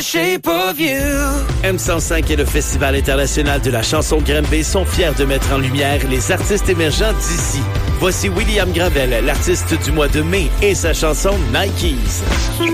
Shape of You. M105 et le Festival international de la chanson Granby sont fiers de mettre en lumière les artistes émergents d'ici. Voici William Gravel, l'artiste du mois de mai, et sa chanson Nikes.